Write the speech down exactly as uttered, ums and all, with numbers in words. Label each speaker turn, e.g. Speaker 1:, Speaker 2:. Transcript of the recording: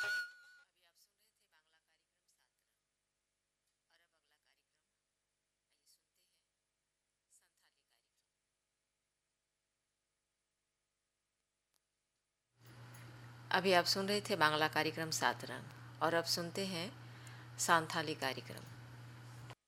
Speaker 1: अभी आप सुन रहे थे बांग्ला कार्यक्रम सातरंग और अब सुनते हैं सांथाली कार्यक्रम।